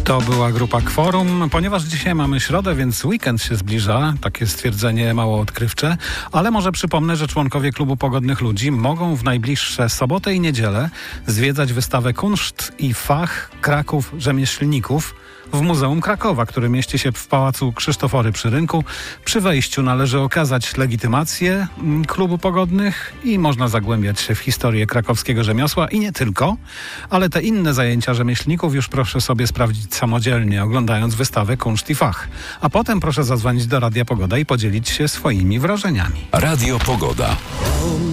To była grupa Kworum. Ponieważ dzisiaj mamy środę, więc weekend się zbliża, takie stwierdzenie mało odkrywcze, ale może przypomnę, że członkowie Klubu Pogodnych Ludzi mogą w najbliższe sobotę i niedzielę zwiedzać wystawę Kunszt i Fach Kraków Rzemieślników w Muzeum Krakowa, które mieści się w Pałacu Krzysztofory przy Rynku. Przy wejściu należy okazać legitymację Klubu Pogodnych i można zagłębiać się w historię krakowskiego rzemiosła i nie tylko, ale te inne zajęcia rzemieślników już proszę sobie sprawdzić samodzielnie, oglądając wystawę Kunszt i Fach. A potem proszę zadzwonić do Radia Pogoda i podzielić się swoimi wrażeniami. Radio Pogoda.